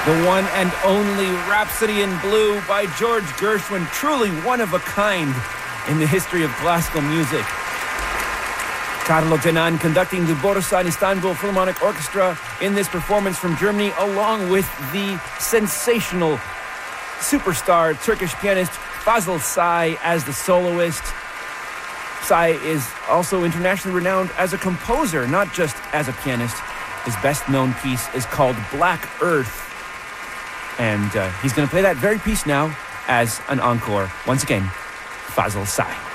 The one and only Rhapsody in Blue by George Gershwin, truly one of a kind in the history of classical music. Carlo Tenan conducting the Borusan Istanbul Philharmonic Orchestra in this performance from Germany, along with the sensational superstar Turkish pianist Fazıl Say as the soloist. Say is also internationally renowned as a composer, not just as a pianist. His best-known piece is called Black Earth. And he's going to play that very piece now as an encore. Once again, Fazıl Say.